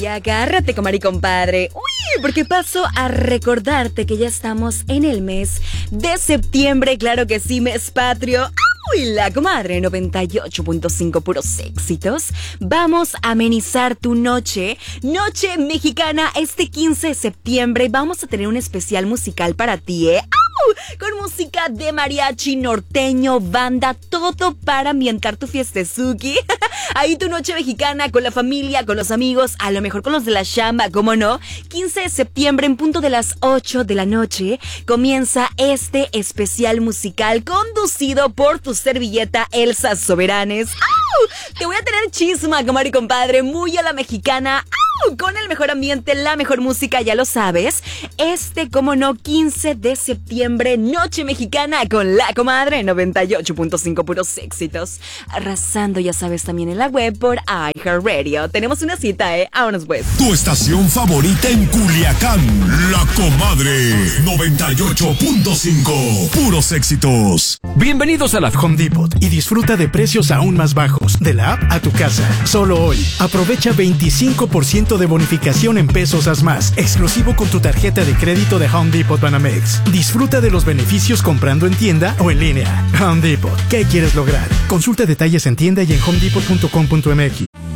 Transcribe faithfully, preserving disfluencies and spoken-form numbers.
Y agárrate, comadre y compadre. Uy, porque paso a recordarte que ya estamos en el mes de septiembre. Claro que sí, mes patrio. Uy, la comadre noventa y ocho punto cinco, puros éxitos. Vamos a amenizar tu noche, noche mexicana, este quince de septiembre. Vamos a tener un especial musical para ti, ¿eh? Con música de mariachi, norteño, banda, todo para ambientar tu fiestezuki. Ahí tu noche mexicana con la familia, con los amigos, a lo mejor con los de la chamba, ¿cómo no? quince de septiembre en punto de las ocho de la noche comienza este especial musical conducido por tu servilleta Elsa Soberanes. ¡Au! Te voy a tener chisma, comadre y compadre, muy a la mexicana. ¡Au! Con el mejor ambiente, la mejor música, ya lo sabes. Este, como no, quince de septiembre, noche mexicana con la comadre noventa y ocho punto cinco, puros éxitos. Arrasando, ya sabes, también en la web por iHeartRadio. Tenemos una cita, ¿eh? Vámonos pues. Tu estación favorita en Culiacán, la comadre noventa y ocho punto cinco, puros éxitos. Bienvenidos a la Home Depot y disfruta de precios aún más bajos, de la app a tu casa. Solo hoy, aprovecha veinticinco por ciento de bonificación en pesos haz más, exclusivo con tu tarjeta de crédito de Home Depot Banamex. Disfruta de los beneficios comprando en tienda o en línea. Home Depot, ¿qué quieres lograr? Consulta detalles en tienda y en home depot punto com punto m x.